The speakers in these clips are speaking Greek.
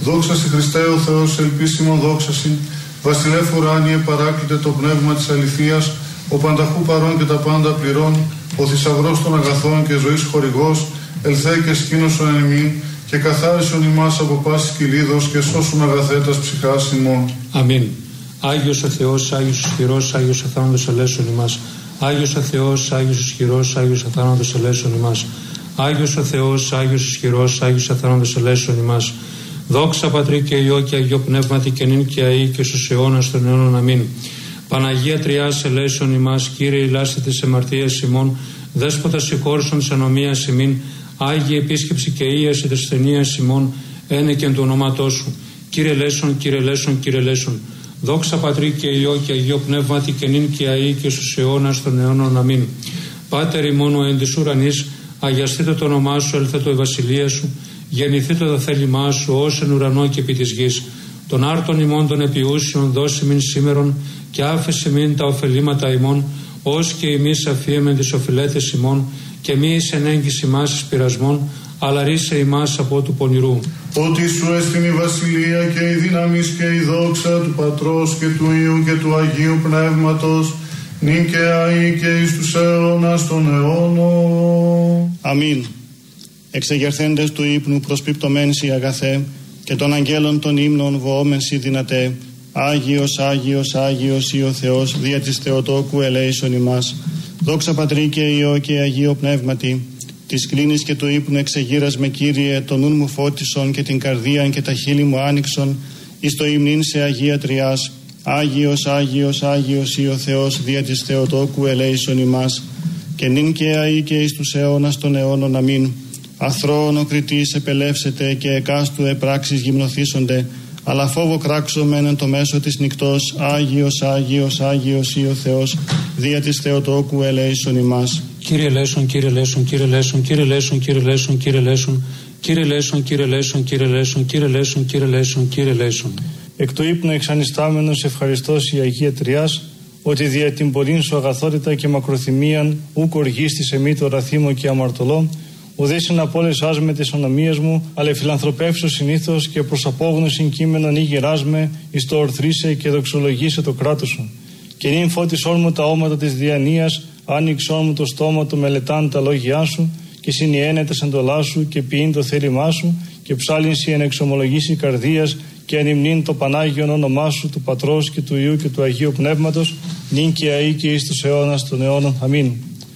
Δόξα σοι Χριστέ ο Θεός, ελπίσιμον δόξα σοι, βασιλεύ ουράνιε παράκλητε το πνεύμα της αληθείας, ο πανταχού παρών και τα πάντα πληρών, ο θησαυρός των αγαθών και ζωής χορηγός, ελθέ και σκήνωσον εν ημίν, και καθάρισον ημάς από πάσης κυλίδος και σώσον αγαθέτας ψυχάς ημών. Αμήν. Άγιος ο Θεός, Άγιος ισχυρός, Άγιος αθάνατος ελέησον ημάς. Άγιος ο Θεός, Άγιος ισχυρός, Άγιος αθάνατος ελέησον ημάς. Άγιος ο Θεός, Άγιος ισχυρός, Άγιος αθάνατος ελέησον ημάς. Δόξα Πατρί και Υιό και Αγίο Πνεύματι και νυν και αεί και στους αιώνας των αιώνων. Αμήν. Παναγία Τριάς ελέησον ημάς, Κύριε ηλάστη της αμαρτίας ημών, Δέσποτα συγχώρησον της ανομίας ημίν, Άγιε επίσκεψη και ίαση της ασθενείας ημών, ένεκεν του ονόματός σου. Κύριε ελέησον, Κύριε ελέησον, Κύριε ελέησον. Δόξα Πατρί και Υιό και Αγίο Πνεύματι και νυν και αεί και στους αιώνας των αιώνων. Αμήν. Πάτερ ημών ο εν της ουρανής, αγιαστείτε το όνομά σου, ελθέτω η βασιλεία σου, γεννηθείτε το θέλημά σου, ως εν ουρανό και επί της γης. Των άρτων ημών των επιούσιων δώσει μην σήμερον, και άφεση μην τα ωφελήματα ημών, ως και εμείς αφίεμεν τις οφειλέτες ημών, και μη εις ενέγγιση μας εις πειρασμών, αλλά ρίσε ημάς από του πονηρού. Ότι σου έστειν η βασιλεία και η δύναμις και η δόξα του Πατρός και του Υιού και του Αγίου Πνεύματος, νυν και αεί και εις τους αιώνας των αιώνων. Αμήν. Εξεγερθέντες του ύπνου προσπιπτωμένσι αγαθέ, και των αγγέλων των ύμνων βοόμενσι δυνατέ, Άγιος, Άγιος, Άγιος ή ο Θεός, δια της Θεοτόκου ελέησον ημάς. Δόξα Πατρί και Υιό και Αγίο Πνεύματι, της κλίνης και του ύπνου εξεγείρας με Κύριε, το νουν μου φώτισον και την καρδίαν και τα χείλη μου άνοιξον, εις το υμνήν σε Αγία Τριάς. Άγιος, Άγιος, Άγιος ή ο Θεός, δια της Θεοτόκου ελέησον ημάς. Και νυν και αεί και εις τους αιώνας των αιώνων. Αμήν. Αθρώον ο κριτής επελεύσετε και εκάστου επράξεις γυμνοθήσονται, αλλά φόβο κράξομεν εν το μέσο της νυκτός. Άγιος, Άγιος, Άγιος ή ο Θεός, δια της Θεοτόκου ελέησον ημάς. Κύριε ελέησον, Κύριε ελέησον, Κύριε ελέησον, Κύριε ελέησον, Κύριε ελέησον, Κύριε ελέησον, Κύριε ελέησον, Κύριε ελέησον, Κύριε ελέησον, Κύριε ελέησον, Κύριε ελέησον, Κύριε ελέησον. Εκ του ύπνου εξανιστάμενος ευχαριστός η Αγία Τριάς, ότι δια την πολλήν σου αγαθότητα και μακροθυμίαν ούκ οργίστης εμεί το ραθήμο και αμαρτωλό, ουδέσιν απόλυσάς με τις ονομίες μου, αλλά φιλανθρωπεύσω συνήθως και προς απόγνωσιν κείμενον ή γεράσμε, εις το ορθρίσε και δοξολογήσε το κράτος σου. Και νυν φώτισόν μου τα όματα της διανοίας, άνοιξόν μου το στόμα του μελετάν τα λόγια σου, και συνιένεται εντολά σου και ποιήν το θέλημά σου, και ψάλινσι εν εξομολογήσει καρδίας, και εν υμνήν το Πανάγιον όνομά σου, του Πατρός και του Υιού και του Αγίου Πνεύματος, νυν και αεί και εις τους αιώνας των αιώνων. Αμήν.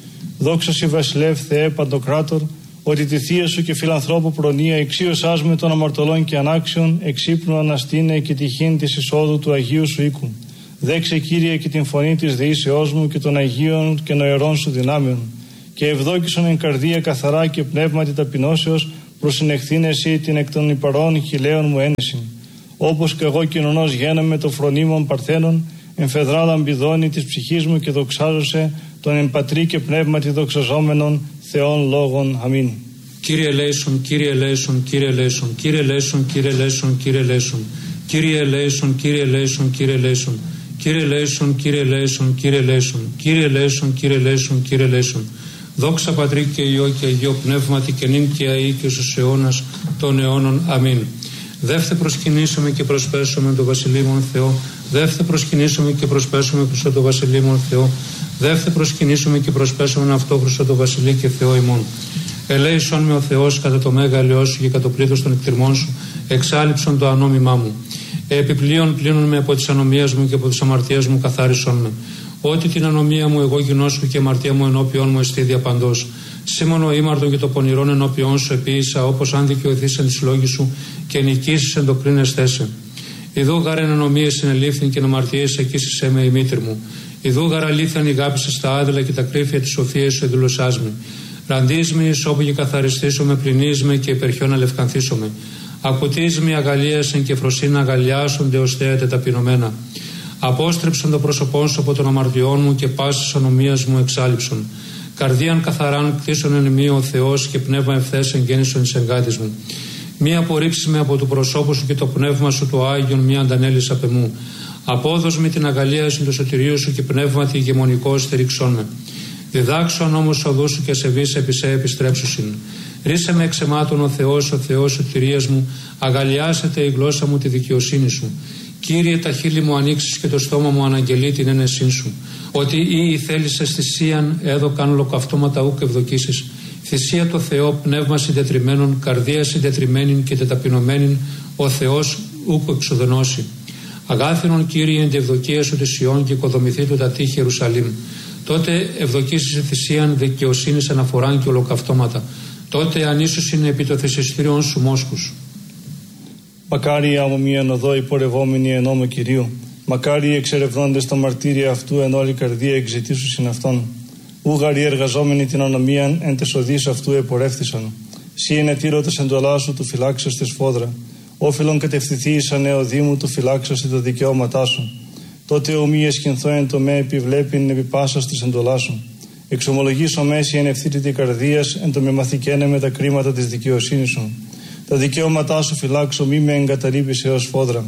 Δόξα σοι βασιλεύ Θεέ Παντοκράτορ, ότι τη θεία σου και φιλανθρώπου προνοία εξίωσάς με των αμαρτωλών και ανάξιων, εξύπνου αναστήνε και τυχήν της εισόδου του Αγίου σου οίκου. Δέξε Κύριε και την φωνή της δεήσεώς μου και των Αγίων και νοερών σου δυνάμεων. Και ευδόκησον εν καρδία καθαρά και πνεύματι ταπεινώσεως, προσυνεχθήν εσύ την εκ των υπαρών χιλέων μου ένεσιν. Όπως και εγώ κοινωνός γένομαι το φρονίμων παρθένων, εμφεδράδαν πηδώνει της ψυχής μου και δοξάζωσε τον εν πατρί και πνεύματι δοξαζόμενον Θεών λόγων. Αμήν. Κύριε ελέησον, Κύριε ελέησον, Κύριε ελέησον, Κύριε ελέησον, Κύριε ελέησον, Κύριε ελέησον, Κύριε ελέησον, Κύριε ελέησον, Κύριε ελέησον, Κύριε ελέησον, Κύριε ελέησον, Κύριε ελέησον, Κύριε ελέησον, Κύριε ελέησον, Κύριε ελέησον. Δόξα Πατρί και Υιό και Αγίο Πνεύματι και νυν και αεί και στους αιώνας των αιώνων. Αμήν. Δεύτε προσκυνήσουμε και προσπέσουμε το Βασιλείμον Θεό. Δεύτε προσκυνήσουμε και προσπέσουμε προς το Βασιλείμον Θεό. Δεύτε προσκυνήσουμε και προσπέσουμε αυτό προς το Βασιλεί και Θεό ημών. Ελέησον με ο Θεός κατά το μέγα ελαιό σου και κατά το πλήθος των εκτιρμών σου, εξάλειψον το ανόμημά μου. Επιπλέον πλύνουν με από τις ανομίες μου και από τις αμαρτίες μου καθάρισον με. Ότι την ανομία μου εγώ γινώσκω και η αμαρτία μου ενώπιον μου εστί διαπαντός. Σήμωνο ήμαρτον και το πονηρόν ενώπιον σου επίησα, όπως αν δικαιωθείς εν της λόγης σου και νικήσεις εν το κρίνες θέσε. Ιδού γαρεν ανομίες συνελήφθην και αμαρτίες εκείσησέ με η μήτρη μου. Ιδού γαρ αλήθειαν ηγάπησες τα άδελα και τα κρύφια της σοφίας σου εδηλωσάς με. Ραντείς με εις όπου και καθαριστήσω με, πλυνείς με και υπερχιόν αλευκανθήσω με. Ακουτείς με αγαλίασεν και φροσίνα αγαλιάσονται ως θέατε ταπεινωμένα. Απόστρεψον το πρόσωπό σου από των αμαρτιών μου και πάσης ανομίας μου εξάλειψον. Καρδίαν καθαράν κτίσον εν μη ο Θεός και πνεύμα ευθές εγγέννησον εις εγκάτης μου. Μη απορρίψει με από του προσώπου σου και το πνεύμα σου το Άγιον, μη αντανέλεις απ' εμού. Απόδος με την αγαλίαση του σωτηρίου σου και πνεύματι ηγεμονικό στηρίξον με. Διδάξον όμως οδού σου και σεβείς επί σε επιστρέψουσιν. Ρίσε με εξαιμάτων ο Θεός σωτηρίας μου, αγαλιάσετε η γλώσσα μου τη δικαιοσύνη σου. Κύριε, τα χείλη μου ανοίξεις και το στόμα μου αναγγελεί την ένεσή σου. Ότι ή θέλησες θυσίαν έδωκαν ολοκαυτώματα ούκ ευδοκίσεις. Θυσία το Θεό, πνεύμα συντετριμένων, καρδία συντετριμένην και τεταπεινωμένην, ο Θεός ούκ εξοδενώσει. Αγάθινον Κύριε εν τη ευδοκία σου της Ιών και οικοδομηθεί του τα τείχη Ιερουσαλήμ. Τότε ευδοκίσεις θυσίαν δικαιοσύνης αναφοράν και ολοκαυτώματα. Τότε ανίσωσιν επί το θυσιστήριον σου μόσχους. Μακάρι αμομίαν οδό υπορευόμενοι εν νόμο Κυρίου. Μακάρι εξερευνώντες τα μαρτύρια αυτού εν όλη καρδία εξητήσουσιν αυτόν. Ούγαροι εργαζόμενοι την ανομίαν εν τες οδείς αυτού επορεύθησαν. Σύ είναι τύρωτες εντολά σου του φυλάξαστε σφόδρα. Όφιλον κατευθυνθεί εις ανεοδήμου του φυλάξαστε τα δικαιώματά σου. Τότε ομοίε σκηνθώ εν το με επιβλέπειν επί πάσας της εντολά σου. Εξομολογήσω μέση εν ευθύτητη καρδίας εν το με μαθηκένε με τα κρίματα της δικαιοσύνης σου. Τα δικαιώματά σου φυλάξω μη με εγκαταλείπεις έως φόδρα.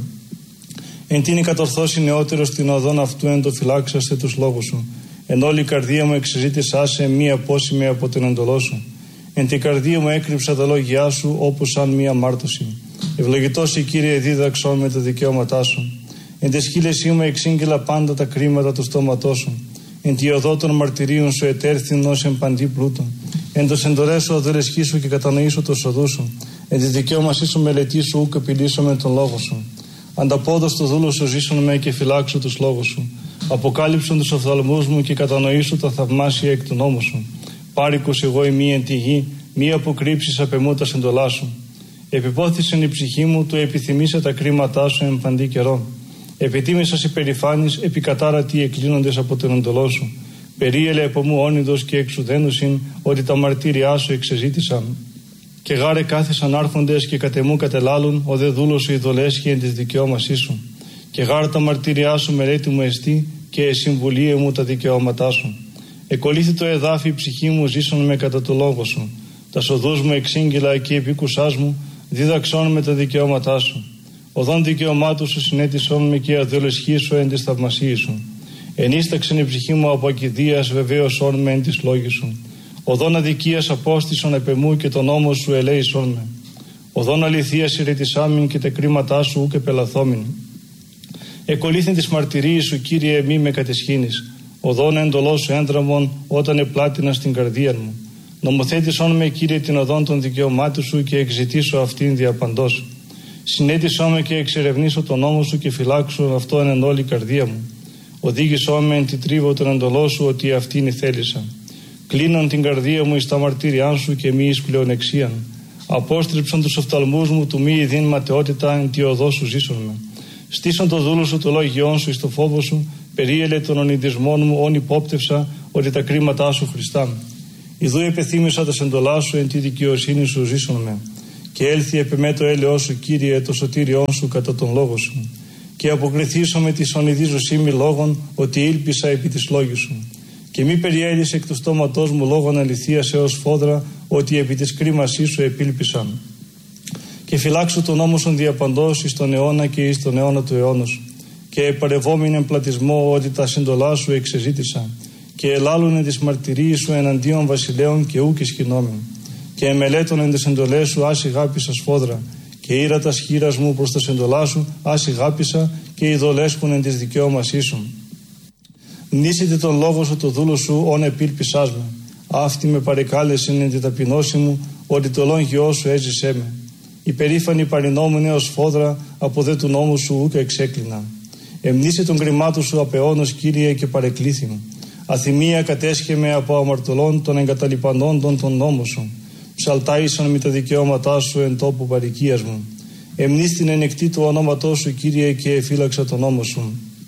Εν τίνη κατορθώσει νεότερος την οδόν αυτού εν το φυλάξαστε τους λόγους σου. Εν όλη η καρδία μου εξεζήτησά σε μη απόσημη από την εντολό σου. Εν την καρδία μου έκρυψα τα λόγια σου όπως σαν μία μάρτωση. Ευλογητός η Κύριε δίδαξόν με τα δικαιώματά σου. Εν τες χείλες μου εξήγηλα πάντα τα κρίματα του στόματός σου. Εν τη οδό των μαρτυρίων σου ετέρθην ως εν παντή πλούτων. Εν το σεντορέσω αδελεσχήσου και κατανοήσω το σοδού σου. Εν τη δικαίωμασή σου μελετήσου ούκ επιλύσω με τον λόγο σου. Ανταπόδος το δούλο σου ζήσουν με και φυλάξω τους λόγους σου. Αποκάλυψον τους οφθαλμούς μου και κατανοήσω τα θαυμάσια εκ του νόμου σου. Πάρικος εγώ ημί εν τη γη, μη αποκρύψεις απ' εμού τα συντολά σου. Επιπόθησεν η ψυχή μου, του επιθυμήσε τα κρίματά σου εν παντή καιρό. Επιτίμησας υπερηφάνης, επικατάρατοι εκκλίνοντες από την εντολό σου. Περίελε από μου όνειδος και εξουδένουσιν, ότι τα μαρτύριά σου εξεζήτησαν. Και γάρε κάθεσαν άρχοντες και κατεμού κατελάλουν, ο δε δούλος σου ειδολέσχει εν της δικαιώμασής σου. Και γάρε τα μαρτύριά σου μελέτη μου εστί, και συμβουλίε μου τα δικαιώματά σου. Εκολύθη το εδάφι η ψυχή μου, ζήσον με κατά το λόγο σου. Τα σοδούς μου εξήγηλα και επίκουσάς μου, δίδαξόν με τα δικαιώματά σου. Οδόν δικαιωμάτου σου συνέτησόν με και αδελεσχή σου εν της θαυμασίας σου. Ενίσταξεν η ψυχή μου από ακηδίας, βεβαίωσόν με εν της λόγης σου. Οδόν αδικίας απόστησον επ' εμού και τον νόμο σου ελέησόν με. Οδόν αληθείας ηρετισάμιν και τα κρίματά σου ούκ επελαθόμην. Εκολύθην της μαρτυρίας σου, Κύριε, μη με κατεσχύνεις. Οδόν εντολό σου έντραμον όταν επλάτινα στην καρδία μου. Νομοθέτησόν με, Κύριε, την οδόν των δικαιωμάτων σου και εξητήσω αυτήν διαπαντός. Συνέτησό με και εξερευνήσω τον νόμο σου και φυλάξω αυτό εν όλη η καρδία μου. Οδήγησό με εν τη τρίβω τον εντολό σου ότι αυτήν θέλησα. Κλείνον την καρδία μου εις τα μαρτύριά σου και μη εις πλεονεξίαν. Απόστριψον τους οφθαλμούς μου του μη ειδήν ματαιότητα εν τη οδό σου ζήσον με. Στήσον το δούλο σου το λόγιόν σου εις το φόβο σου, περίελε των ονειδισμών μου όν υπόπτευσα ότι τα κρίματά σου Χριστά. Ιδού επεθύμησα τα σεντολά σου εν τη δικαιοσύνη σου ζήσον με. Και έλθει επ' εμέ το έλεος σου, Κύριε, το σωτήριόν σου κατά τον λόγο σου. Και αποκριθήσω με τη σονιδίζωσή μη λόγων ότι ήλπισα επί της λόγης σου. Και μη περιέλυσε εκ του στόματός μου λόγων αληθείας έως φόδρα ότι επί της κρίμασής σου επήλπισαν. Και φυλάξω τον νόμο σου διαπαντός εις τον αιώνα και εις τον αιώνα του αιώνος. Και επαρευόμην εν πλατισμό ότι τα συντολά σου εξεζήτησα. Και ελάλουνε τις μαρτυρίες σου εναντίον βασιλέων και ούκ ισχυνόμην. Και εμελέτων εν τες εντολές σου άσι γάπησα σφόδρα. Και ήρα τα σχήρας μου προς τα συντολά σου άσι γάπησα και ειδολέσκουν εν της δικαιώμασής σου. Μνήσετε τον λόγο σου το δούλο σου όν επήλπισάς με. Αυτή με παρεκάλεσεν εν τη ταπεινώση μου ότι το λόγιό σου έζησέ με. Υπερήφανη παρινόμουν έως φόδρα από δε του νόμου σου ούκ εξέκλεινα. Εμνήσε τον κρυμάτου σου απεώνος, Κύριε, και παρεκλήθη μου. Αθυμία κατέσχε με από αμαρτωλών των εγκαταλειπανόντων τον νόμο σου. Ψαλτάησαν με τα δικαιώματά σου εν τόπου παροικίας μου. Εμνήστην ενεκτή του ονόματός σου, Κύριε, και εφύλαξα τον νόμο σου.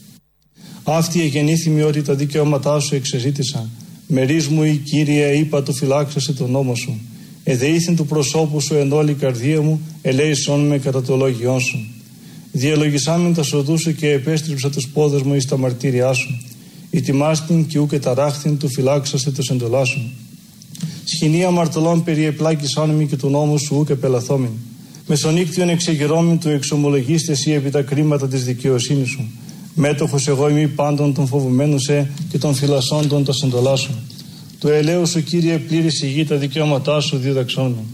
Αυτή εγεννήθημη ότι τα δικαιώματά σου εξεζήτησα. Μερίς μου η Κύριε, είπα του φυλάξασε τον νόμο σου. Εδεήθην του προσώπου σου εν όλη η καρδία μου, ελέησόν με κατά το λόγιόν σου. Διαλογισάμεν τα σοδού σου και επέστριψα τους πόδες μου εις τα μαρτύριά σου. Ητιμάστην και ούκε ταράχθην του φυλάξασε το εντολά σου. Σχοινή αμαρτωλών περιεπλάκησάν μη και του νόμου σου ούκε πελαθόμην. Μεσονύκτιον εξεγερόμην του εξομολογήστε εσύ επί τα κρίματα της δικαιοσύνης σου. Μέτοχος εγώ ημί πάντων των φοβουμένων σε και των φυλασσόντων τα εντολά σου. Το ελέος σου, Κύριε, πλήρης η γη τα δικαιώματά σου δίδαξόν με.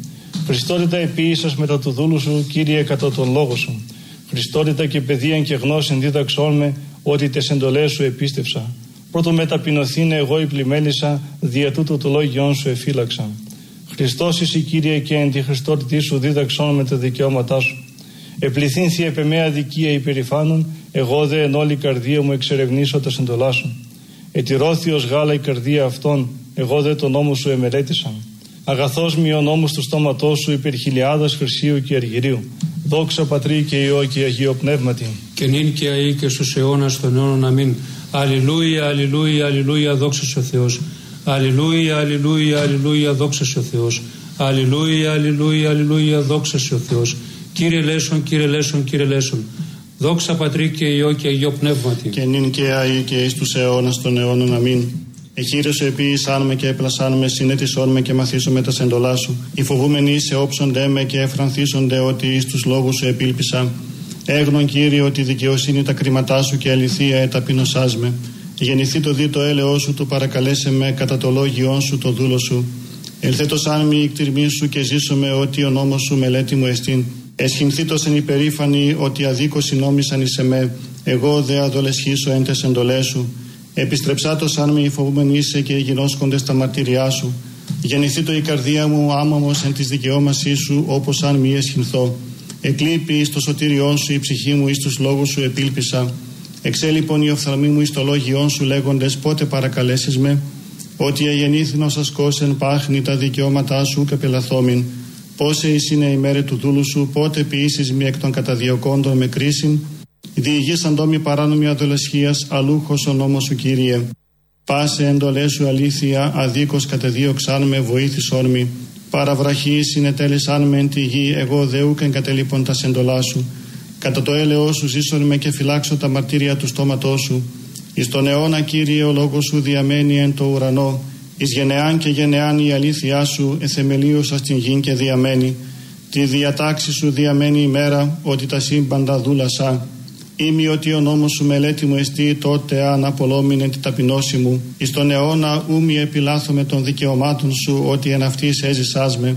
Χριστότητα επίησας μετά του δούλου σου, Κύριε, κατά τον λόγο σου. Χριστότητα και παιδείαν και γνώσιν δίδαξόν με, ότι τες εντολές σου επίστευσα. Πρώτο με ταπεινωθήνε εγώ η πλημέλισσα, δια τούτο το λόγιόν σου εφύλαξα. Χριστός εσύ, Κύριε, και εν τη Χριστότητή σου δίδαξόν με τα δικαιώματά σου. Επληθύνθη επεμέα δικία υπερηφάνων, εγώ δε εν όλη καρδία μου εξερευνήσω τα εντολά σου. Ετηρώθη ως γάλα η καρδία αυτών, εγώ δε τον νόμο σου εμερέτησα. Αγαθός μη ο νόμος του στόματός σου υπερ χιλιάδας χρυσίου και αργυρίου. Δόξα Πατρί και Υιό και Αγίο Πνεύματι. Και νυν και αεί και στους αιώνας των αιώνων. Αμήν. Αλληλούια, αλληλούια, αλληλούια, δόξα σε ο Θεός. Αλληλούια, αλληλούια, αλληλούια, δόξα σε ο Θεός. Αλληλούια, αλληλούια, αλληλούια, δόξα σε ο Θεός. Κύριε ελέησον, Κύριε ελέησον, Κύριε ελέησον. Δόξα Πατρί και Υιό και Αγίο Πνεύματι. Και νυν και αεί και εις τους αιώνας των αιώνων. Αμήν. Εχείρεσαι επίησάν με και έπλασάν με, συνέτησόν με και μαθήσω με τα σεντολά σου. Οι φοβούμενοι σε όψονται με και εφρανθίσονται ότι εις τους λόγους σου επίλπισα. Έγνον, Κύριε, ότι δικαιοσύνη τα κρίματά σου και αληθεία εταπεινωσάς με. Γεννηθεί το δι το έλεος σου, του παρακαλέσε με κατά το λόγιόν σου το δούλο σου. Ελθέτος αν μη η κτηρμή σου και ζήσω με ότι ο νόμος σου μελέτη μου εστίν. Εσχυνθήτως εν υπερήφανη ότι αδίκως συνόμισαν εις εμέ. Εγώ δε αδολεσχήσω εν τες εντολές σου. Επιστρεψάτος αν μη φοβούμενοι είσαι και γινώσκοντες τα μαρτυριά σου. Γεννηθεί το η καρδία μου άμαμος εν της δικαιώμασής σου, όπως αν μη εσχυνθώ. Εκλείπει εις το σωτήριόν σου η ψυχή μου, εις τους λόγους σου επίλπισα. Εξέλιπον η οφθαλμή μου εις το λόγιόν σου λέγοντες πότε παρακαλέσεις με. Ότι αγεννήθην ως ασκώσεν πάχνη τα δικαιώματά σου και πελαθόμην. Πόσε εις είναι η μέρη του δούλου σου, πότε ποιήσεις μη εκ των καταδιωκόντων με κρίσιν. Διηγήσαν τόμοι παράνομη αδολεσχίας, αλούχος ο νόμος σου, Κύριε. Πάσε εντολές σου αλήθεια, αδίκως κατεδίωξαν με, βοήθησόν μη. Παραβραχή συνετέλεσαν με εν τη γη, εγώ δε ούκ εγκατελείπων τα σεντολά σου. Κατά το έλεος σου ζήσον με και φυλάξω τα μαρτύρια του στόματός σου. Εις τον αιώνα, Κύριε, ο λόγος σου διαμένει εν το ουρανό. Εις γενεάν και γενεάν η αλήθειά σου εθεμελίωσα στην γη και διαμένει. Τη διατάξη σου διαμένει η μέρα, ότι τα σύμπαντα δούλασα. Ήμι ότι ο νόμος σου μελέτη μου εστί, τότε αν απολόμηνε τη ταπεινώση μου. Εις τον αιώνα ούμι επιλάθω με των δικαιωμάτων σου, ότι εν αυτής έζησάς με.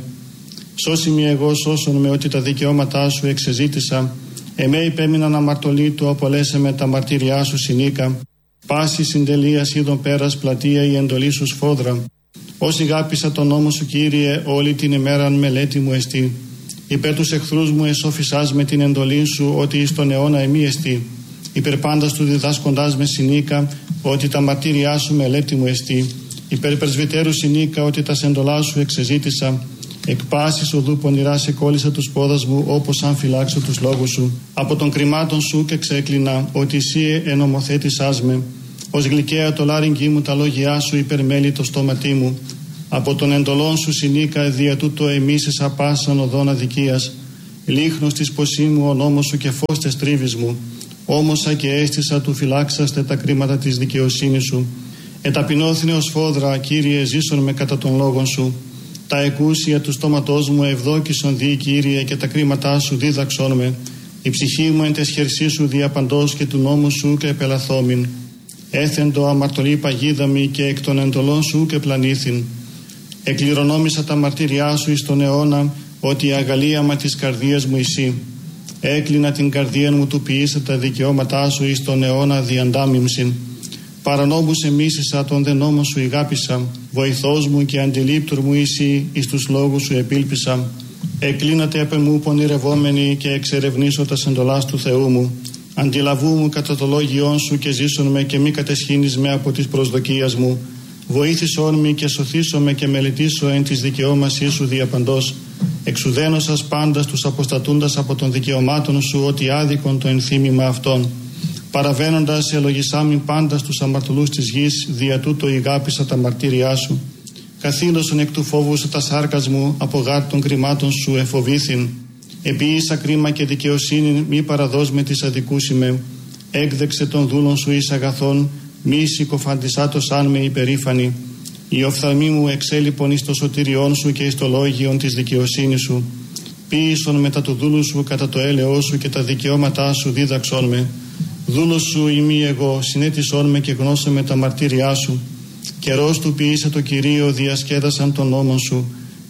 Σώσιμη εγώ σώσον με ότι τα δικαιώματά σου εξεζήτησα. Εμέ υπέμειναν αμαρτωλή του, απολέσε με τα μαρτύριά σου συνήκα. Πάση συντελείας είδων πέρας πλατεία η εντολή σου σφόδρα. Όσοι γάπησα τον νόμο σου, Κύριε, όλη την ημέραν μελέτη μου εστί. Υπέρ τους εχθρούς μου εσώφισάς με την εντολή σου, ότι εις τον αιώνα εμεί εστί. Υπέρ πάντας του διδάσκοντάς με συνήκα, ότι τα μαρτύριά σου μελέτη μου εστί. Υπέρ πρεσβυτέρου συνήκα, ότι τα σεντολά σου εξεζήτησα. Εκ πάσης οδού πονηρά σε κόλλησα τους πόδας μου, όπως αν φυλάξω τους λόγους σου. Από των κρυμάτων σου και ξέκλεινα, ότι εσύ ενομοθέτησάς με. Ως γλυκαία το λάρυγγι μου τα λόγια σου, υπερμέλει το στόματί μου. Από των εντολών σου συνήκα, δια τούτο εμίσησα πάσαν οδόν αδικίας. Λίχνος της ποσή μου ο νόμος σου και φως τες τρίβης μου. Όμωσα και αίσθησα του φυλάξαστε τα κρίματα της δικαιοσύνης σου. Εταπεινώθηνε ως φόδρα, Κύριε, ζήσον με κατά των λόγων σου. Τα εκούσια του στόματός μου ευδόκησον δι, Κύριε, και τα κρίματά σου δίδαξόν με. Η ψυχή μου εν τες χερσί σου διαπαντός και του νόμου σου και επελαθόμην. Έθεντο αμαρτωλή παγίδα μη και εκ των εντολών σου και πλανήθην. Εκληρονόμησα τα μαρτύριά σου εις τον αιώνα, ότι η αγαλίαμα της καρδίας μου εσύ. Έκλεινα την καρδία μου του ποιήσα τα δικαιώματά σου εις τον αιώνα διαντάμιμσιν. Παρανόμους εμίσησα τον δε νόμο σου ηγάπησα. Βοηθός μου και αντιλήπτουρ μου εσύ εις τους λόγους σου επίλπισα. Εκλίνατε απ' εμού πονηρευόμενοι και εξερευνήσω τα εντολάς του Θεού μου. Αντιλαβού μου κατά το λόγιόν σου και ζήσον με και μη κατεσχύνεις με από της προσδοκίας μου. Βοήθησόν με και σωθήσον με και μελετήσω εν της δικαιώμασής σου διαπαντός. Εξουδένωσας πάντα τους αποστατούντας από των δικαιωμάτων σου, ότι άδικον το ενθύμημα αυτών. Παραβαίνοντας ελογισάμιν πάντα στους αμαρτωλούς της γης, δια τούτο ηγάπησα τα μαρτύριά σου. Καθήλωσον εκ του φόβου σου τα σάρκας μου, από γάρ των κρυμάτων σου εφοβήθην. Επίησα κρίμα και δικαιοσύνη, μη παραδός με της αδικούς είμαι. Έκδεξε των δούλων σου εις αγαθών, μη συκοφαντισάτος αν με υπερήφανη. Η οφθαλμή μου εξέλιπον εις το σωτήριόν σου και εις το λόγιον της δικαιοσύνης σου. Ποίησον μετά του δούλου σου κατά το έλεος σου και τα δικαιώματά σου δίδαξόν με. Δούλος σου ημί εγώ, συνέτησόν με και γνώσε με τα μαρτύριά σου. Καιρός του ποιήσε το Κυρίο, διασκέδασαν τον νόμον σου.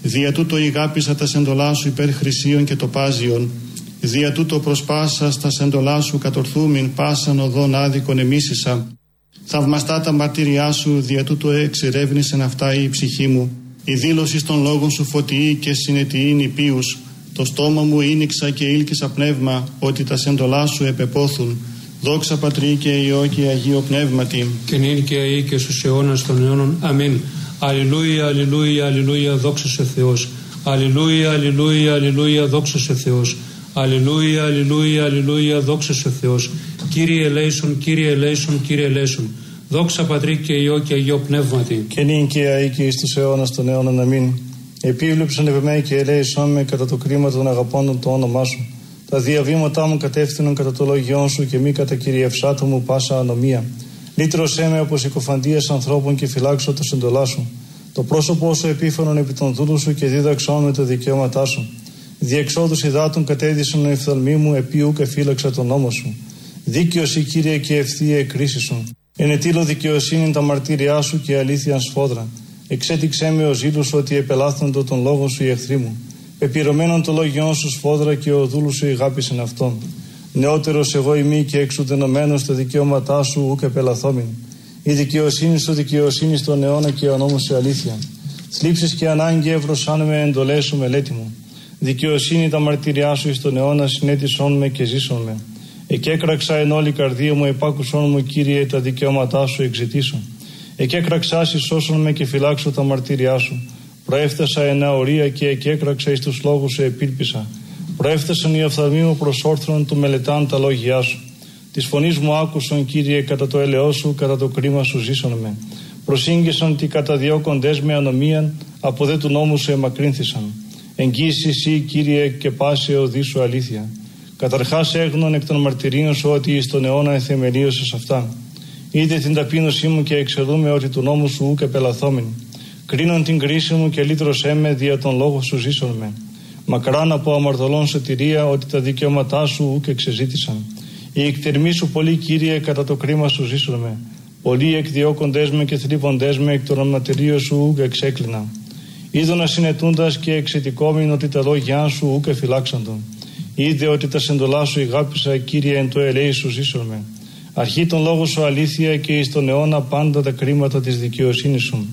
Δια τούτο ηγάπησα τα σεντολά σου υπέρ χρυσίων και τοπάζιων. Δια τούτο προσπάσα στα σεντολά σου κατορθούμην πάσαν οδόν άδικον εμίσησα. Θαυμαστά τα μαρτύριά σου, δια τούτο εξερεύνησεν αυτά η ψυχή μου. Η δήλωση των λόγων σου φωτιή και συνετιήν υπείους. Το στόμα μου ήνιξα και ήλκησα πνεύμα, ότι τα σεντολά σου επεπόθουν. Δόξα Πατρί και Υιό και Αγίο Πνεύματι. Και νυν και αεί και στους αιώνας των αιώνων. Αμήν. Αλληλούια, αλληλούια, αλληλούια, δόξα σε Θεός. Αλληλούια, αλληλούια, αλληλούια, δόξα σε Θεός. Αλληλούια, αλληλούια, αλληλούια, δόξα σε Θεός. Κύριε ελέησον, Κύριε ελέησον, Κύριε ελέησον. Δόξα Πατρί και Υιό και Αγίο Πνεύματι. Και νυν και αεί και εις τους αιώνας των αιώνων. Αμήν. Επίβλεψον επ' εμέ και ελέησόν με κατά το κρίμα των αγαπώντων το όνομά σου. Τα διαβήματά μου κατεύθυνον κατά το λόγιόν σου και μη κατά κυριευσάτο μου πάσα ανομία. Λύτρωσέ με από συκοφαντίας ανθρώπων και φυλάξω τα σεντολά σου. Το πρόσωπό σου επίφανον επί των δούλου σου και δίδαξόν με τα δικαιώματά σου. Διεξόδους υδάτων κατέδυσαν οι φθαλμοί μου, επί ουκ εφύλαξα τον νόμο σου. Δίκαιος η Κύριε και ευθεία η κρίση σου. Ενετήλω δικαιοσύνη τα μαρτύριά σου και αλήθεια σφόδρα. Εξέτηξέ με ο ζήλους ότι επελάθοντο τον λόγο σου οι εχθροί μου. Πεπυρωμένον το λόγιόν σου σφόδρα και ο δούλου σου ηγάπησεν αυτόν. Νεότερος εγώ ημί και εξουδενωμένος τα δικαιώματά σου ουκ επελαθόμην. Η δικαιοσύνη σου δικαιοσύνη στον αιώνα και ο νόμος σου αλήθεια. Θλίψεις και ανάγκη εύρωσάν με εντολές σου μελέτη μου. Δικαιοσύνη τα μαρτυριά σου εις τον αιώνα συνέτησόν με και ζήσον με. Εκέκραξα εν όλη καρδία μου, επάκουσόν μου Κύριε τα δικαιώματά σου εξητήσω. Εκέκραξα σώσον με και φυλάξω τα μαρτυριά σου. Προέφτασα εν αορία και εκέκραξα εις τους λόγους σου επίλπισα. Προέφτασαν οι οφθαλμοί μου προς όρθρον του μελετάν τα λόγια σου. Της φωνής μου άκουσον Κύριε κατά το ελαιό σου, κατά το κρίμα σου ζήσον με. Προσήγγισαν τι καταδιώκοντες με ανομίαν, από δε του νόμου σου εμακρύνθησαν. Εγγύηση εσύ Κύριε και πάση οδή σου αλήθεια. Καταρχάς έγνων εκ των μαρτυρίων σου ότι εις τον αιώνα εθεμελίωσες αυτά. Είδε την ταπείνωσή μου και εξελούμε ότι του νόμου σου ουκ επελαθόμην. Κρίνον την κρίση μου και λύτρωσέ με δια τον λόγο σου ζήσον με. Μακράν από αμαρτωλών σωτηρία ότι τα δικαιώματά σου ουκ εξεζήτησαν. Η εκτερμή σου πολύ Κύριε κατά το κρίμα σου ζήσον με. Πολλοί εκδιώκοντές με και θλίβοντές με εκ των αμαρτυρίων σου ουκ εξέκλεινα. Είδωνα συνετούντας και εξαιτικόμην ότι τα λόγια σου ουκ εφυλάξαντον. Είδε ότι τα σεντολά σου ηγάπησα Κύριε εν το ελέη σου ζήσον με. Αρχή τον λόγο σου αλήθεια και εις τον αιώνα πάντα τα κρίματα της δικαιοσύνης σου.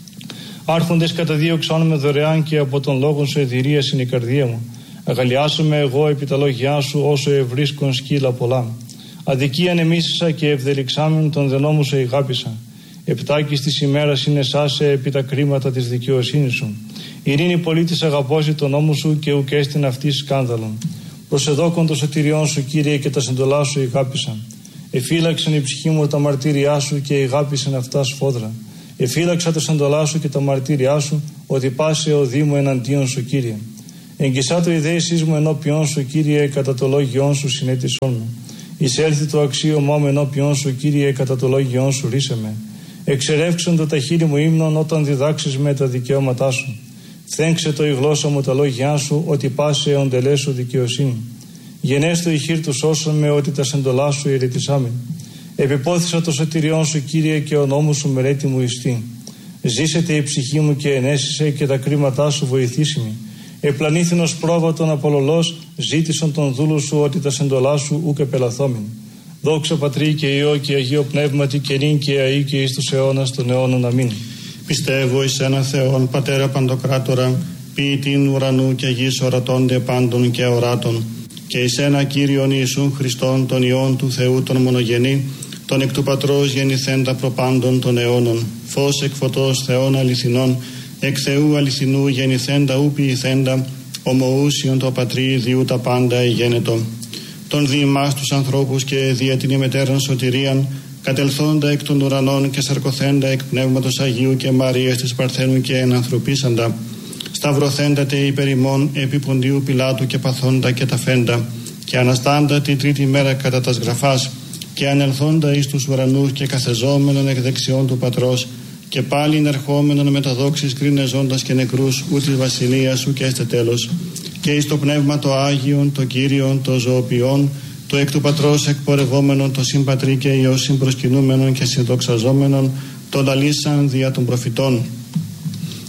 Άρχοντες καταδίωξαν με δωρεάν και από τον λόγο σου εδηρίασιν η καρδία μου. Αγαλιάσομαι εγώ επί τα λόγια σου όσο ευρίσκον σκύλα πολλά. Αδικίαν εμίσησα και ευδελιξάμεν τον δενόμου σου ηγάπησα. Επτάκης της ημέρας είναι σάσε επί τα κρίματα της δικαιοσύνης σου. Ειρήνη πολίτης αγαπώσει τον νόμο σου και ουκ έστιν αυτή σκάνδαλον. Προσεδόκον το σωτηριόν σου Κύριε και τα συντολά σου ηγάπησα. Εφύλαξαν η ψυχή μου τα μαρτύριά σου και ηγάπησαν αυτά σφόδρα. Εφύλαξα τα σεντολά σου και τα μαρτύριά σου, ότι πάσε ο Δήμο εναντίον σου Κύριε. Εγγισά το ιδέησής μου ενώπιον σου Κύριε, κατά το λόγιόν σου συνέτησόν με. Εισέλθει το αξίωμά μου ενώπιον σου Κύριε, κατά το λόγιόν σου ρίσε με. Εξερεύξον τα χείλη μου ύμνων όταν διδάξεις με τα δικαιώματά σου. Θέγξε το η γλώσσα μου τα λόγια σου, ότι πάσε οντελέ σου δικαιοσύνη. Γενέστο η χείρ του σώσον με, ότι τα σεντολά σου ηρετισάμεν. Επιπόθησα το σωτηριόν σου Κύριε και ο νόμος σου μελέτη μου ιστή. Ζήσετε η ψυχή μου και ενέσισε και τα κρίματά σου βοηθήσιμη. Επλανήθηνος πρόβατον απολολός ζήτησαν τον δούλου σου, ότι τα σεντολά σου ούκ επελαθόμην. Δόξα Πατρί και Υιό και Αγίο Πνεύματι και νυν και αεί και εις τους αιώνας των αιώνων. Αμήν. Πιστεύω εις ένα Θεόν Πατέρα Παντοκράτορα, ποιητήν ουρανού και γης ορατώνται πάντων και οράτων, και εις ένα Κύριον Ιησούν Χριστόν τον Υιόν του Θεού τον μονογενή, τον εκ του Πατρός γεννηθέντα προπάντων των αιώνων, φως εκ φωτός Θεών αληθινών, εκ Θεού αληθινού γεννηθέντα ου ποιηθέντα, ομοούσιον το Πατρί διού τα πάντα ηγένετο. Τον δι' ημάς τους ανθρώπους και δια την ημετέραν σωτηρίαν, κατελθόντα εκ των ουρανών και σαρκωθέντα εκ Πνεύματος Αγίου και Μαρίας της Παρθένου και ενανθρωπίσαντα, σταυρωθέντα τε υπερ ημών επί Ποντίου Πιλάτου και παθόντα και ταφέντα, και αναστάντα την τρίτη μέρα κατά τας γραφάς, και ανελθόντα εις τους ουρανούς και καθεζόμενον εκ δεξιών του Πατρός, και πάλιν ερχόμενον με τα δόξης κρίνε ζώντας και νεκρούς, ου της βασιλείας σου και έστε τέλος, και εις το Πνεύμα το Άγιον, το Κύριον, το ζωοποιόν, το εκ του Πατρός εκπορευόμενον, το συμπατρί και Υιό συμπροσκυνούμενον και συνδοξαζόμενον, το λαλήσαν δια των προφητών.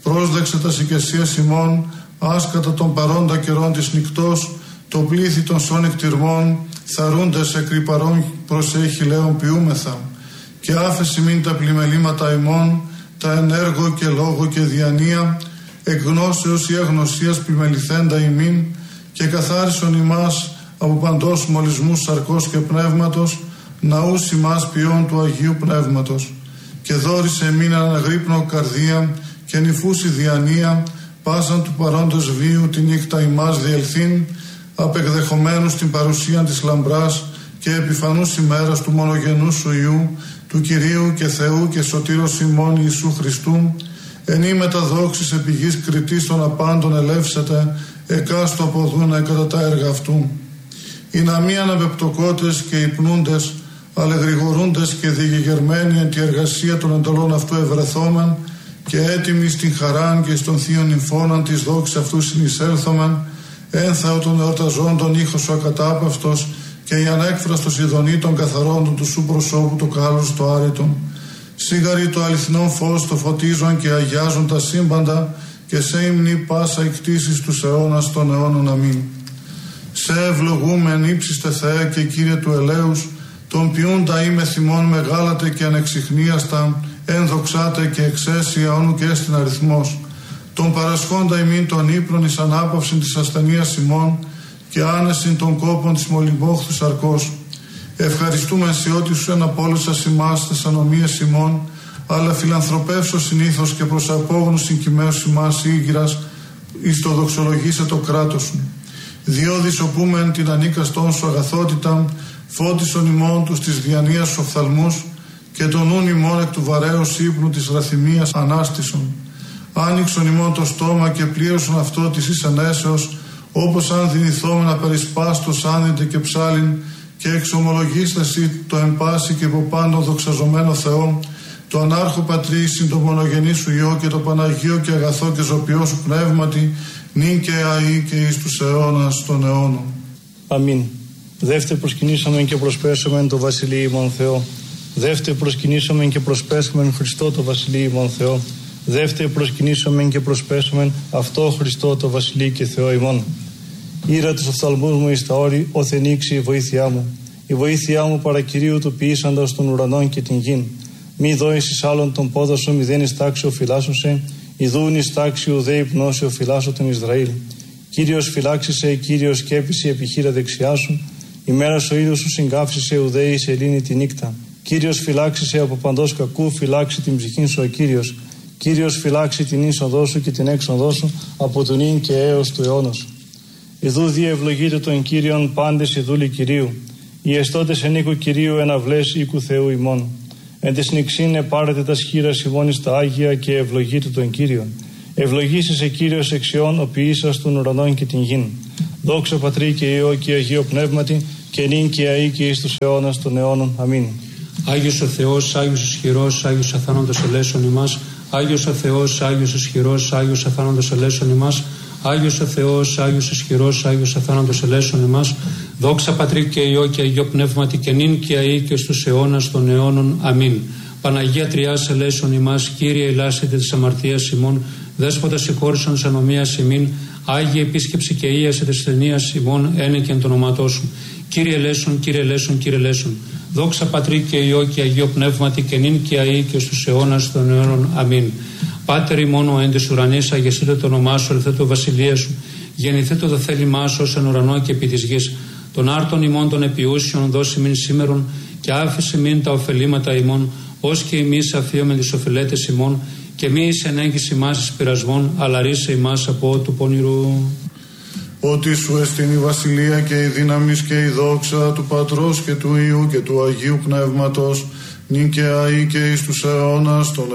πρόσδεξε τα οικεσίας ημών, άσκατα των παρόντα καιρών της νυκτός, το πλήθη των σών εκτιρμών, θαρούντες εκρυπαρών προσέχει λέον ποιούμεθα, και άφεση μην τα πλημελήματα ημών, τα ενέργο και λόγο και διανία, εκ γνώσεως ή αγνωσίας πλημεληθέντα ημίν, και καθάρισον ημάς από παντός μολυσμούς σαρκός και πνεύματος, ναούς ημάς ποιών του Αγίου Πνεύματος, και δόρισε εμήν αναγρύπνο καρδία και νυφούση διανία, πάσαν του παρόντος βίου τη νύχτα ημάς διελθύν, απεκδεχομένους την παρουσία της λαμπράς και επιφανούς ημέρας του μονογενού σου Υιού, του Κυρίου και Θεού και Σωτήρος ημών Ιησού Χριστού, ενή μεταδόξης επί γης κριτής των απάντων ελεύσετε, εκάστο αποδούνε κατά τα έργα αυτού. Οι να μη αναπεπτοκότες και υπνούντες, αλλά γρηγορούντες και διηγερμένοι εν τη εργασία των εντολών αυτού ευρεθόμεν, και έτοιμοι στην χαράν και στον θείον νυμφώναν της δόξης αυτού συνεισέλθομεν, ένθαο των εορταζόντων ήχος ο ακατάπαυτος, και η ανέκφραστος ειδονή των καθαρόντων του σου προσώπου το κάλος το άρετον. Σίγαρη το αληθινόν φως το φωτίζον και αγιάζουν τα σύμπαντα, και σε ύμνη πάσα εκτίσεις τους αιώνας των αιώνων. Αμήν. Σε ευλογούμεν ύψιστε Θεέ και Κύριε του ελέους, τον ποιούντα είμαι θυμών μεγάλατε και ανεξιχνίαστα, ενδοξάτε και εξαίσια όνου και στην αριθμός. Τον παρασχόντα ημίν των ύπνων εις ανάπαυσιν της ασθενείας ημών, και άνεσιν των κόπων της μολυμπόχθου σαρκός. Ευχαριστούμε σε ό,τι σου εναπόλυσας ημάς τες ανομίες ημών, αλλά φιλανθρωπεύσω συνήθως και προς απόγνους συγκυμαίους ημάς ήγυρας, εις το δοξολογήσε το κράτος σου. Διόδης οπούμεν την ανίκαστόν σου αγαθότητα, φώτισον ημών τους της διανοίας σου οφθαλμούς, και τον νουν ημών εκ του βαρέως ύπνου της ραθυμίας ανάστησον. Άνοιξον ημών το στόμα και πλήρωσον αυτό της εις ενέσεως, όπως αν δυνηθόμενα περισπάστος άνδυτε και ψάλιν, και εξομολογήστε εσύ το εμπάση και από πάντων δοξαζομένο Θεό, το ανάρχο Πατρί συν το μονογενή σου Υιό και το Παναγίο και αγαθό και ζωπιό σου πνεύματι, νυν και αεί και εις τους αιώνας των αιώνων. Αμήν. Δεύτε προσκυνήσαμεν και προσπέσαμεν το Βασιλείο ημών Θεό. Δεύτε προσκυνήσαμεν και προσπέσαμεν Χριστό το Βασιλείο ημών Θεό. Δεύτε προσκυνήσαμεν και προσπέσαμεν αυτό Χριστό το Βασιλείο και Θεό ημών. Ήρα τους οφθαλμούς μου εις τα όρη, οθενήξει η βοήθειά μου. Η βοήθειά μου παρακυρίου του ποιήσαντος των ουρανών και την γην. Μη δώεις εις άλλον τον πόδα σου, μηδέν εις τάξη οφειλάσωσε, ιδούν εις τάξη ουδέ υπνώσει οφειλάσω τον Ισραήλ. Κύριος φυλάξησε, Κύριος σκέπησε επιχείρα δεξιά σου, ημέρας ο ήλιος σου συγκάψησε ουδέ εις ελύνη τη νύχτα. Κύριος φυλάξησε από παντός κακού, φυλάξει την ψυχήν σου ο Κύριος. Κύριος φυλάξει την είσοδό σου και την έξοδό σου από τον ίν και έως του αιώνος. Ιδού διευλογείτε τον Κύριον πάντες οι δούλοι Κυρίου. Οι εστώτες εν οίκου Κυρίου εναυλές οίκου Θεού ημών. Εν τες νυξήν επάρετε τα σχήρας ημών εις τα Άγια και ευλογείτε τον Κύριον. Ευλογήσεσαι Κύριος εξιών ο ποιήσας των ουρανών και την γην. Δόξα Πατρί και Υιό και Αγίο Πνεύματι, και νυν και αεί και εις τους αιώνας των αιώνων. Αμήν. Άγιος ο Θεός, Άγιος ισχυρός, Άγιος αθάνοντος ελέησον ημάς. Άγιος ο Θεός, Άγιος ισχυρός, Άγιος αθάνοντος ελέησον ημάς. Άγιος ο Θεός, Άγιος ισχυρός, Άγιος αθάνοντος ελέησον ημάς. Δόξα Πατρί και Υιό και Αγίο Πνεύματι, και νυν και αεί και στους αιώνας των αιώνων. Αμήν. Παναγία Τριάς ελέησον ημάς. Κύριε ελάσετε της αμαρτίας ημών. Δέσποτα συγχώρησον της ανομίας ημίν. Άγιε επίσκεψη και ίασε της ασθενείας ημών, ένεκεν το ονόματό σου. Κύριε ελέησον, Κύριε ελέησον, Κύριε ελέησον. Δόξα Πατρί και Υιό και Αγίο Πνεύματι, και νυν και αεί και στους αιώνας των αιώνων. Αμήν. Πάτερ ημών ο εν της ουρανής, αγεσίτε το όνομά σου, ελθέ το βασιλεία σου. Γεννηθέτω το θέλημά σου ως εν ουρανό και επί της γης. Των άρτων ημών των επιούσιων δώσει μην σήμερον, και άφησε μην τα ωφελήματα ημών, ως και εμείς αφίομεν τις οφειλέτες ημών, και μη εις ενέγγις ημάς εις πειρασμών, αλλά ρίσε ημάς από του πονηρού. Ότι σου εστίν η βασιλεία και η δύναμις και η δόξα του Πατρός και του Υιού και του Αγίου Πνεύματος, νυν και αεί και εις τους αιώνας των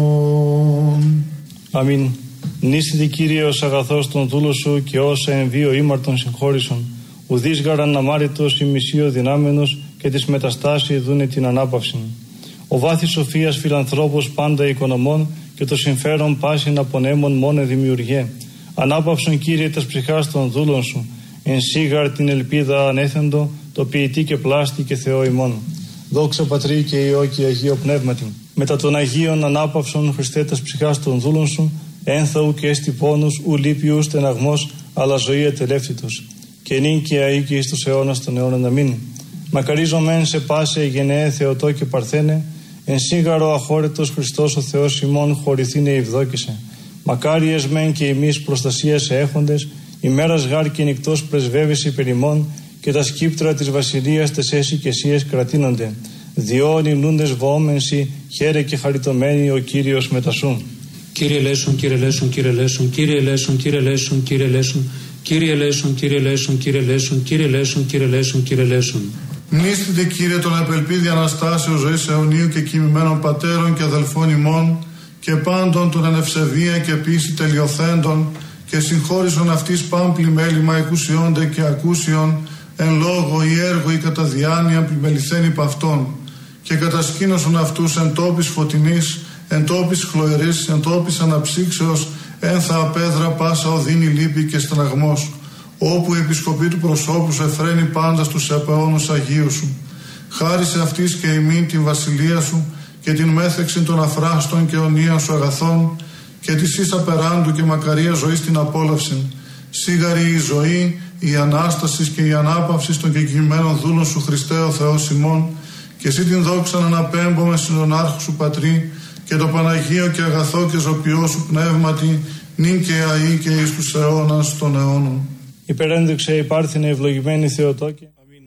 αιώνων. Αμήν. Νήσιτη Κύριε ως αγαθός των δούλων σου, και όσα εν βίο ήμαρτον συγχώρησον. Ουδείς γαραν αμάριτος ημισίω δυνάμενος, και της μεταστάσεως δούνε την ανάπαυση. Ο βάθης σοφίας φιλανθρώπος πάντα οικονομών, και το συμφέρον πάσιν απονέμων μόνο δημιουργέ. Ανάπαυσον Κύριε τας ψυχάς των δούλων σου, εν σίγαρ την ελπίδα ανέθεντο, το ποιητή και πλάστη και Θεό ημών. Δόξα Πατρί και Υιό και Αγίο Πνεύματι. Μετά των Αγίων ανάπαυσον Χριστέ τας ψυχάς των δούλων σου, ένθα ου και έστι πόνους, ου λύπη ου στεναγμός, αλλά ζωή ατελεύτητος. Και νυν και αεί και εις τους αιώνας των αιώνων. Αμήν. Μακαρίζομεν σε πάσε γενναίε Θεοτό και Παρθένε, εν σίγαρο αχώρετος Χριστός ο Θεός ημών χωρηθήνε ευδόκησε. Μακάριες μεν και ημείς προστασία σε έχοντες, ημέρας γάρ και νυκτός πρεσβεύεις υπερ ημών, και τα σκύπτρα της βασιλείας τες εσικεσίες κρατείνονται. Διόν υμνούντες βοόμενσι, χαίρε και χαριτωμένοι ο Κύριος μετασού. Κύριε ελέησον, Κύριε ελέησον, Κύριε ελέησον, Κύριε ελέησον, Κύριε ελέησον, Κύριε ελέησον, Κύριε ελέησον, Κύριε ελέησον, Κύριε ελέησον, Κύριε ελέησον, Κύριε ελέησον, Κύριε ελέησον. Μνήστητε, Κύριε, τον απελπίδη Αναστάσεως ζωής αιωνίου και κοιμημένων πατέρων και αδελφών ημών και πάντων των εν ευσεβία και πίστη τελειοθέντων και συγχώρησον αυτής πάμπλη μέλημα εκουσιόνται και ακούσιον εν λόγω ή έργο ή κατά διάνοια πλημεληθέν υπ' αυτών και κατασκήνωσον αυτούς εν τόπης φωτεινής, εν τόπης χλωερής, εν τόπης αναψύξεως, ένθα απέδρα πάσα οδύνη λύπη και στεναγμός, όπου η επισκοπή του προσώπου σου εφραίνει πάντα στους επαιώνους Αγίου σου. Χάρισε αυτής και ημίν την βασιλεία σου και την μέθεξη των αφράστων και αιωνίων σου αγαθών και της ίσα περάντου και μακαρία ζωής την απόλαυση. Σίγαρη η ζωή, η Ανάσταση και η ανάπαυση των κεκοιμημένων δούλων σου Χριστέ ο Θεός ημών, και εσύ την δόξα να αναπέμπομαι στον άρχο σου Πατρί και το Παναγίο και αγαθό και ζωπιό σου πνεύματι, νυν και αεί και εις τους αιώνας των αιώνων. Υπερένδειξε υπάρθινε ευλογημένη Θεοτόκε. Αμήν.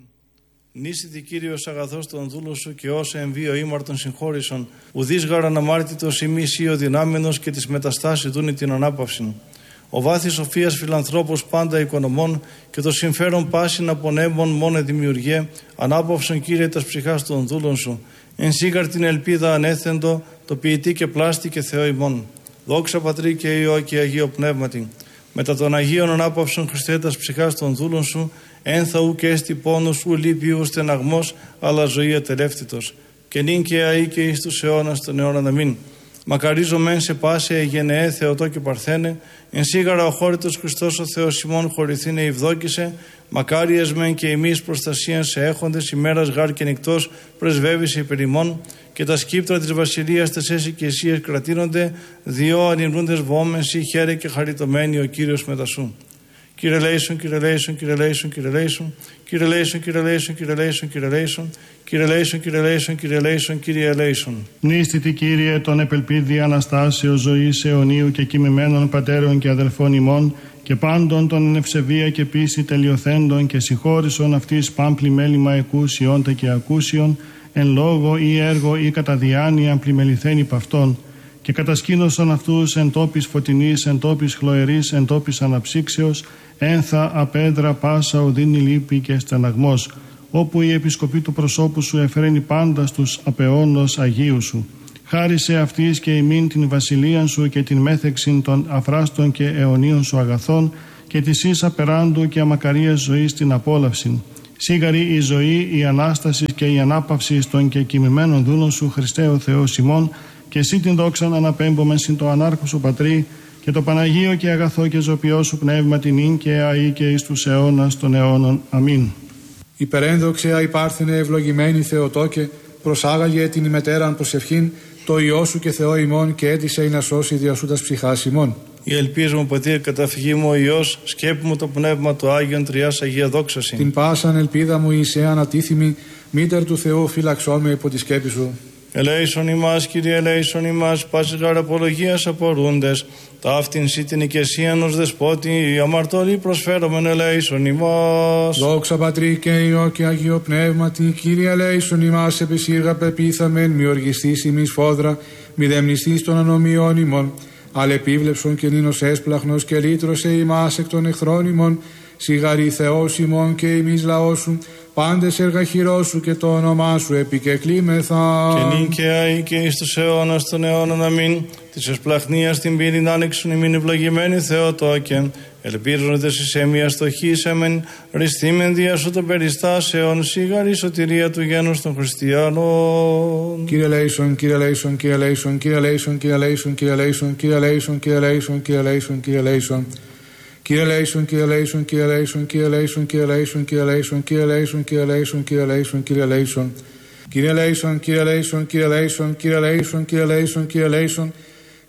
Νήσιτη Κύριος αγαθός των δούλων σου και όσα εμβίω ήμαρτον συγχώρησον, ουδείς γάραν αμάρτητος ημείς ή ο δυνάμενος και της μεταστάσης δούνε την ανάπαυσιν. Ο βάθης σοφίας φιλανθρώπος πάντα οικονομών και το συμφέρον πάσιν απονέμων μόνε δημιουργέ, ανάπαυσον Κύριε τας ψυχάς των δούλων σου, εν σίγαρ την ελπίδα ανέθεντο, το ποιητή και πλάστη και Θεό ημών. Δόξα Πατρί και Υιό και Αγίο Πνεύματι. Μετά των Αγίων ανάπαυσον Χριστέ τας ψυχάς των δούλων σου, ένθα ου και έστι πόνος, ου λύπη ου στεναγμός, αλλά ζωή ατελεύτητος. Και νυν και αεί και εις τους αιώνας των αιώνων. Αμήν. Μακαρίζομεν σε πάσε γενναίε Θεοτό και Παρθένε, εν σίγαρα ο χώρητος Χριστός ο Θεός ημών χωρηθήνε ευδόκησε, μακάριες μεν και εμείς προστασίαν σε έχοντες, ημέρας γάρ και νυκτός πρεσβεύεις υπερ ημών, και τα σκύπτρα της βασιλείας τες εσικεσίες κρατείνονται, διό ανυμνούντες βόμενσι, χαίρε και χαριτωμένοι ο Κύριος μετασού. Κύριε ελέησον, Κύριε ελέησον, Κύριε ελέησον, Κύριε ελέησον, Κύριε ελέησον, Κύριε ελέησον, Κύριε ελέησον, Κύριε ελέησον, Κύριε ελέησον, Κύριε ελέησον, Κύριε ελέησον, Κύριε ελέησον. Μνήστητη Κύριε τον επελπίδη Αναστάσεως ζωής αιωνίου και κοιμημένων πατέρων και αδελφών ημών και πάντων των εν ευσεβία και πίστη τελειοθέντων και συγχώρησον αυτής πάμπλη μέλημα εκούσιον και ακούσιον εν λόγω ή έργο ή κατά διάνοια πλημεληθέν υπ' αυτών και κατασκήνωσον αυτούς εν τόπης φωτεινής, εν τόπης χλωερής, εν τόπης αναψύξεως, ένθα απέδρα πάσα οδύνη λύπη και στεναγμός, όπου η επισκοπή του προσώπου σου εφραίνει πάντα στους απαιώνος Αγίου σου. Χάρισε αυτής και ημίν την βασιλείαν σου και την μέθεξην των αφράστων και αιωνίων σου αγαθών και της ίσα περάντου και αμακαρίας ζωής την απόλαυσιν. Σίγαρη η ζωή, η Ανάσταση και η ανάπαυση των και κοιμημένων δούλων σου Χριστέ ο Θεός ημών, και εσύ την δόξαν αναπέμπομεν συν το ανάρχο σου Πατρί και το Παναγίο και αγαθό και ζωπιό σου πνεύμα την ίν και αεί και εις τους αιώνας των αιώνων. Αμήν. Υπερένδοξε αϊπάρθινε ευλογημένη Θεοτόκε, προσάγαγε την ημετέραν προσευχήν, το Υιό σου και Θεό ημών και έτησε να σώσει διασούτας ψυχάς ημών. Η ελπίζα μου Πατήρ καταφυγή μου ο Υιός, σκέπη μου το πνεύμα του Άγιον Τριάς Αγία δόξαση. Την πάσαν ελπίδα μου είσαι ανατίθιμη, μήτερ του Θεού φυλαξών με υπό τη σκέπη σου. Ελέησον ημάς Κύριε, ελέησον ημάς, πάσης γαραπολογίας απορούντες, ταύτην σύ την οικεσίαν ως δεσπότη, οι αμαρτωλοί προσφέρομεν ελέησον ημάς. Δόξα Πατρί και Υιό και Αγίο Πνεύματι, Κύριε ελέησον ημάς, επισύργα πεπίθαμεν, μη οργιστής ημείς φόδρα, μη δεμνηστής των ανομιών ημών, αλλά επίβλεψον και νίνος έσπλαχνος και λύτρωσε ημάς εκ των εχθρών ημών, σιγαρή Θεός ημών και ημείς λαός σου, πάντες έργα χειρός σου και το όνομά σου επικεκλήμεθα. Και νυν και αεί και εις τους αιώνας των αιώνων. Αμήν. Της εσπλαχνίας την πύριν άνοιξον ημίν ευλογημένη Θεοτόκε, ελπίζοντες εις έμια στοχήσεμεν, ριστήμεν δια σου των περιστάσεων, σίγαρη σωτηρία του γένους των χριστιανών. Κύριε ελέησον, Κύριε ελέησον, Κύριε ελέησον, Κύριε ελέησον, Κύριε ελέησον, Κύριε ελέησον, Κύριε ελέησον, Κύριε ελέησον, Κύριε ελέησον, Κύριε ελέησον. Κύριε ελέησον, Κύριε ελέησον, Κύριε ελέησον, Κύριε ελέησον, Κύριε ελέησον, Κύριε ελέησον, Κύριε ελέησον, Κύριε ελέησον, Κύριε ελέησον, Κύριε ελέησον. Κύριε ελέησον, Κύριε ελέησον, Κύριε ελέησον, Κύριε ελέησον, Κύριε ελέησον, Κύριε ελέησον,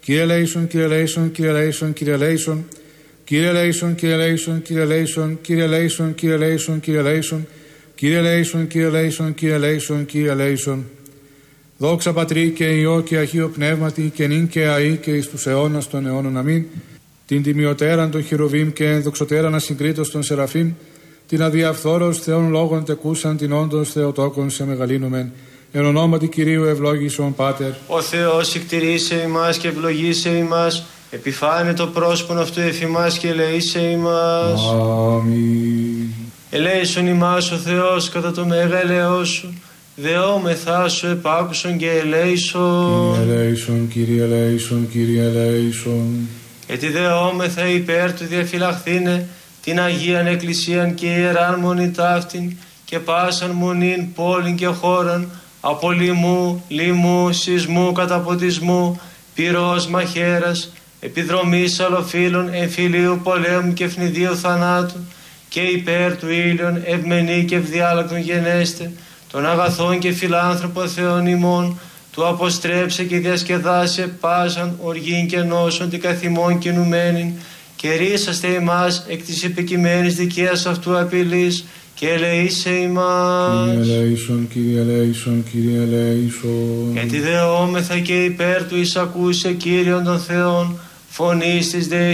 Κύριε ελέησον, Κύριε ελέησον, Κύριε ελέησον, Κύριε ελέησον. Κύριε ελέησον, Κύριε ελέησον, Κύριε ελέησον, Κύριε ελέησον, Κύριε ελέησον, Κύριε ελέησον. Κύριε ελέησον, Κύριε ελέησον, Κύριε ελέησον, Κύριε ελέησον. Δόξα Πατρί και Υιό και Αγίο Πνεύματι και νυν και αεί και εις τους αιώνας των αιώνων. Αμήν. Την τιμιωτέραν των χειρουβίμ και ενδοξωτέραν ασυγκρίτως των Σεραφείμ, την αδιαφθόρος Θεών λόγων τεκούσαν την όντως Θεοτόκον σε μεγαλύνομεν. Εν ονόματι Κυρίου ευλόγησον Πάτερ. Ο Θεός εκτηρήσε ημάς και ευλογήσε ημάς, επιφάνε το πρόσωπον αυτού εφημάς και ελεήσε ημάς. Αμήν. Ελέησον ημάς ο Θεός κατά το μέγα ελαιός σου, δεόμεθά σου επάκουσον και ελέησον. Κύριε ελέησον, Κύριε ελέησον, Κύριε ελέησον. Έτσι δεόμεθα υπέρ του διαφυλαχθήνε την Αγίαν Εκκλησίαν και Ιεράν Μονή ταύτην και πάσαν μονήν πόλην και χώραν από λοιμού, λοιμού, σεισμού, καταποντισμού, πυρός, μαχαίρας, επιδρομής αλλοφύλων, εμφυλίου πολέμου και ευνηδίου θανάτου και υπέρ του ήλιον ευμενή και ευδιάλακτον γενέστε των αγαθών και φιλάνθρωπων Θεών ημών, του αποστρέψε και διασκεδάσε πάσαν οργήν και νόσον την καθημών κινουμένην και ρίσαστε ημάς εκ της επικειμένης δικαίας αυτού απειλής και ελεήσε ημάς. Κύριε ελέησον, Κύριε ελέησον, Κύριε ελέησον. Γιατί δεόμεθα και υπέρ του εισακούσε Κύριον των Θεών φωνής της